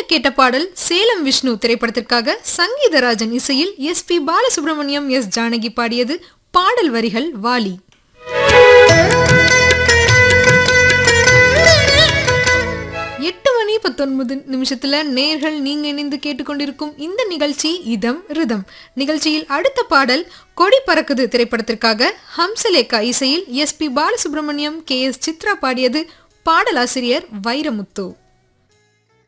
கேட்ட பாடல் சேலம் விஷ்ணு திரைப்படத்திற்காக சங்கீதராஜன் இசையில் எஸ்.பி. பாலசுப்ரமணியம், எஸ். ஜானகி பாடியது. பாடல் வரிகள் வாலி. 8:19 நேயர்கள் நீங்க இணைந்து கேட்டுக்கொண்டிருக்கும் இந்த நிகழ்ச்சி இதம் ரிதம். நிகழ்ச்சியில் அடுத்த பாடல் கொடி பறக்குது திரைப்படத்திற்காக ஹம்சலேகா இசையில் எஸ்.பி. பாலசுப்ரமணியம், கே.எஸ். சித்ரா பாடியது. பாடலாசிரியர் வைரமுத்து.